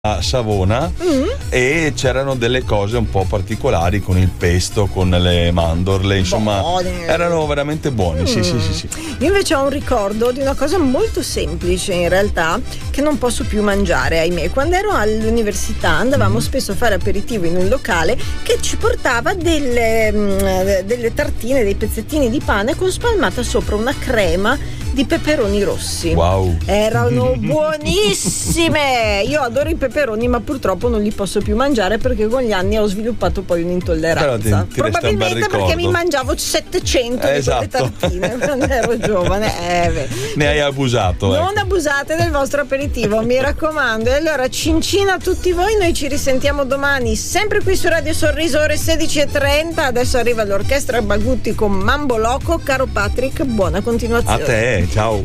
a Savona e c'erano delle cose un po' particolari con il pesto, con le mandorle, insomma erano veramente buoni. Sì. Io invece ho un ricordo di una cosa molto semplice in realtà che non posso più mangiare, ahimè. Quando ero all'università andavamo spesso a fare aperitivo in un locale che ci portava delle tartine, dei pezzettini di pane con spalmata sopra una crema di peperoni rossi. Wow. Erano buonissime. Io adoro i peperoni, ma purtroppo non li posso più mangiare perché con gli anni ho sviluppato poi un'intolleranza. Ti Probabilmente perché mi mangiavo 700 di quelle tartine quando ero giovane. Ne hai abusato. Non abusate del vostro aperitivo, mi raccomando. E allora cincina a tutti voi, noi ci risentiamo domani sempre qui su Radio Sorriso ore 16:30. Adesso arriva l'orchestra Bagutti con Mambo Loco. Caro Patrick, buona continuazione. A te, ciao.